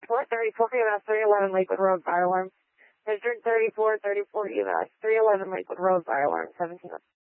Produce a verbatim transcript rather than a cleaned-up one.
four thirty-four E M S, three eleven Lakewood Road, fire alarm. District thirty-four thirty-four E M S, three eleven Lakewood Road, fire alarm, seventeen.